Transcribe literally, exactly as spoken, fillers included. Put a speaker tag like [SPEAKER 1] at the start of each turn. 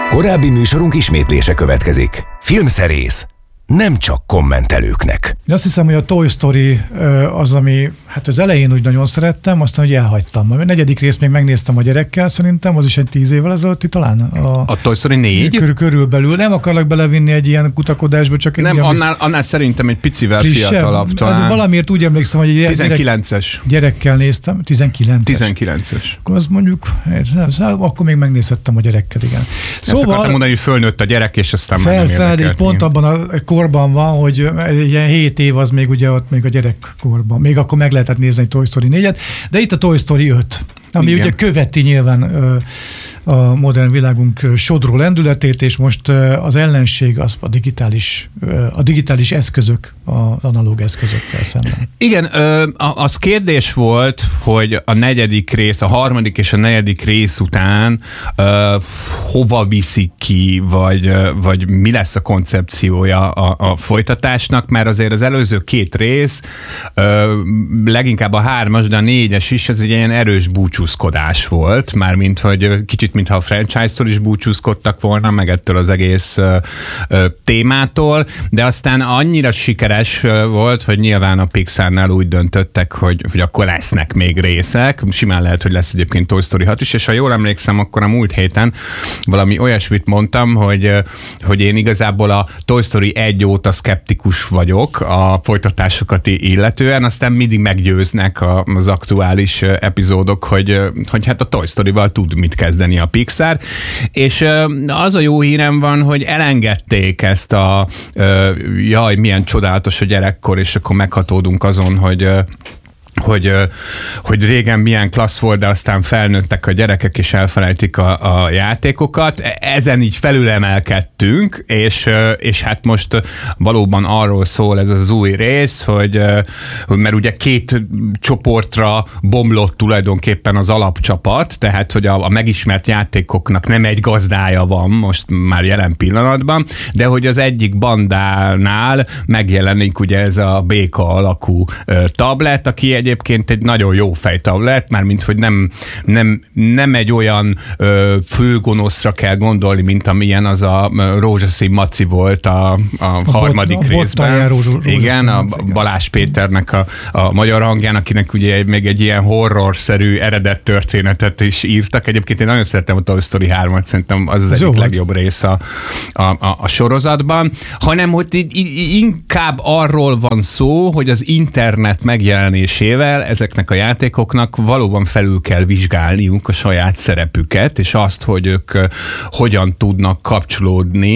[SPEAKER 1] Korábbi műsorunk ismétlése következik. Filmszerész nem csak kommentelőknek.
[SPEAKER 2] Én azt hiszem, hogy a Toy Story az, ami hát az elején úgy nagyon szerettem, aztán hogy elhagytam. A negyedik részt még megnéztem a gyerekkel, szerintem, az is egy tíz évvel ezelőtti talán. A,
[SPEAKER 3] a Toy Story négy?
[SPEAKER 2] Körül, körülbelül. Nem akarlak belevinni egy ilyen kutakodásba, csak egy
[SPEAKER 3] Nem, annál, annál szerintem egy picivel
[SPEAKER 2] frissebb,
[SPEAKER 3] fiatalabb talán.
[SPEAKER 2] Hát valamiért úgy emlékszem, hogy egy
[SPEAKER 3] tizenkilences.
[SPEAKER 2] Gyerek, gyerekkel néztem. tizenkilences.
[SPEAKER 3] tizenkilences.
[SPEAKER 2] Akkor az mondjuk, akkor még megnézhettem a gyerekkel, igen.
[SPEAKER 3] Szóval ezt akartam mondani, hogy fölnőtt a gyerek, és aztán
[SPEAKER 2] fel,
[SPEAKER 3] már nem
[SPEAKER 2] fel,
[SPEAKER 3] érdekelt.
[SPEAKER 2] Pont abban a korban van, hogy ilyen hét év az még ugye ott még a gyerekkorban. Még akkor meg lehetett nézni egy Toy Story négyet, de itt a Toy Story öt, ami igen. ugye követi nyilván ö, a modern világunk sodró lendületét, és most az ellenség az a digitális, a digitális eszközök, az analóg eszközökkel szemben.
[SPEAKER 3] Igen, az kérdés volt, hogy a negyedik rész, a harmadik és a negyedik rész után hova viszik ki, vagy, vagy mi lesz a koncepciója a, a folytatásnak, mert azért az előző két rész, leginkább a hármas, de a négyes is, ez egy ilyen erős búcsúzkodás volt, mármint, hogy kicsit mintha a franchise-tól is búcsúzkodtak volna, meg ettől az egész ö, ö, témától, de aztán annyira sikeres volt, hogy nyilván a Pixarnál úgy döntöttek, hogy, hogy akkor lesznek még részek. Simán lehet, hogy lesz egyébként Toy Story hat is, és ha jól emlékszem, akkor a múlt héten valami olyasmit mondtam, hogy, hogy én igazából a Toy Story egy óta szkeptikus vagyok a folytatásokat illetően, aztán mindig meggyőznek az aktuális epizódok, hogy, hogy hát a Toy Story-val tud mit kezdeni a Pixar, és az a jó hírem van, hogy elengedték ezt a jaj, milyen csodálatos a gyerekkor, és akkor meghatódunk azon, hogy Hogy, hogy régen milyen klassz volt, de aztán felnőttek a gyerekek, és elfelejtik a, a játékokat. Ezen így felülemelkedtünk, és, és hát most valóban arról szól ez az új rész, hogy, hogy mert ugye két csoportra bomlott tulajdonképpen az alapcsapat, tehát hogy a, a megismert játékoknak nem egy gazdája van most már jelen pillanatban, de hogy az egyik bandánál megjelenik ugye ez a béka alakú tablet, aki egy egyébként egy nagyon jó fejtablet, mármint, hogy nem, nem, nem egy olyan ö, főgonoszra kell gondolni, mint amilyen az a rózsaszín maci volt a, a, a harmadik bot, részben. A rózs, igen, a Balázs Péternek a, a magyar hangján, akinek ugye még egy ilyen horrorszerű eredet történetet is írtak. Egyébként én nagyon szeretem a Toy Story hármat, szerintem az az Ez egyik legjobb rész a, a, a, a sorozatban, hanem, hogy inkább arról van szó, hogy az internet megjelenésével ezeknek a játékoknak valóban felül kell vizsgálniuk a saját szerepüket, és azt, hogy ők hogyan tudnak kapcsolódni